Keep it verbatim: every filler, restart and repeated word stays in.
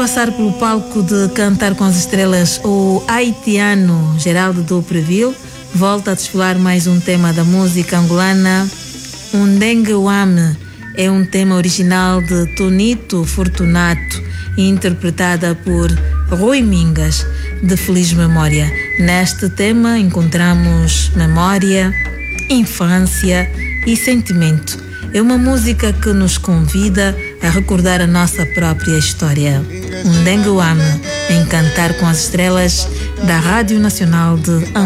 passar pelo palco de Cantar com as Estrelas, o haitiano Geraldo Dupreville volta a desfilar mais um tema da música angolana. Undengue Wame é um tema original de Tonito Fortunato, interpretada por Rui Mingas, de feliz memória. Neste tema encontramos memória, infância e sentimento. É uma música que nos convida a recordar a nossa própria história. Undengue Wame, em Cantar com as Estrelas, da Rádio Nacional de Angola.